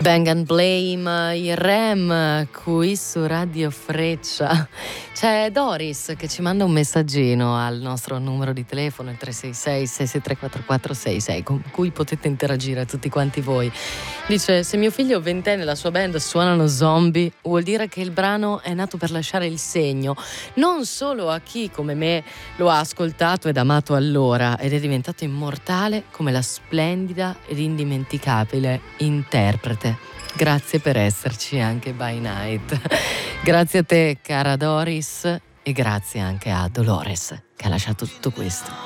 Bang and Blame, il Rem, qui su Radio Freccia. C'è Doris che ci manda un messaggino al nostro numero di telefono, il 366-663-4466, con cui potete interagire tutti quanti voi. Dice: se mio figlio ventenne e la sua band suonano Zombie, vuol dire che il brano è nato per lasciare il segno, non solo a chi come me lo ha ascoltato ed amato allora ed è diventato immortale come la splendida ed indimenticabile interprete. Grazie per esserci anche by night. Grazie a te, cara Doris, e grazie anche a Dolores che ha lasciato tutto questo.